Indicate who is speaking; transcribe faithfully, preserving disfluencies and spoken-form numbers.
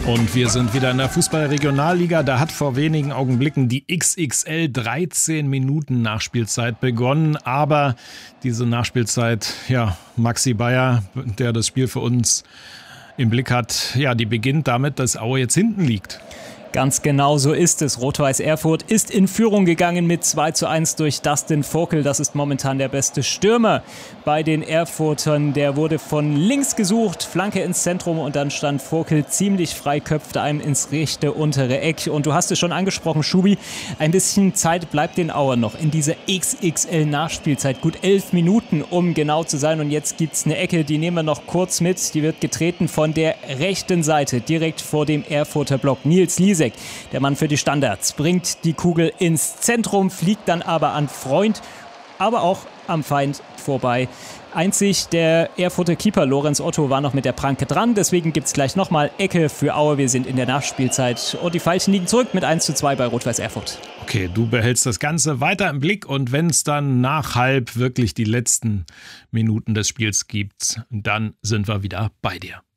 Speaker 1: Und wir sind wieder in der Fußball-Regionalliga. Da hat vor wenigen Augenblicken die X X L dreizehn Minuten Nachspielzeit begonnen. Aber diese Nachspielzeit, ja, Maxi Bayer, der das Spiel für uns im Blick hat, ja, die beginnt damit, dass Aue jetzt hinten liegt.
Speaker 2: Ganz genau so ist es. Rot-Weiß Erfurt ist in Führung gegangen mit zwei zu eins durch Dustin Vokel. Das ist momentan der beste Stürmer bei den Erfurtern. Der wurde von links gesucht, Flanke ins Zentrum und dann stand Vokel ziemlich frei, köpfte einem ins rechte untere Eck. Und du hast es schon angesprochen, Schubi, ein bisschen Zeit bleibt den Auern noch in dieser X X L-Nachspielzeit. Gut elf Minuten, um genau zu sein. Und jetzt gibt es eine Ecke, die nehmen wir noch kurz mit. Die wird getreten von der rechten Seite, direkt vor dem Erfurter Block. Nils Liesek, der Mann für die Standards, bringt die Kugel ins Zentrum, fliegt dann aber an Freund, aber auch am Feind vorbei. Einzig der Erfurter Keeper Lorenz Otto war noch mit der Pranke dran, deswegen gibt es gleich nochmal Ecke für Aue. Wir sind in der Nachspielzeit und die Veilchen liegen zurück mit eins zu zwei bei Rot-Weiß Erfurt.
Speaker 1: Okay, du behältst das Ganze weiter im Blick und wenn es dann nach halb wirklich die letzten Minuten des Spiels gibt, dann sind wir wieder bei dir.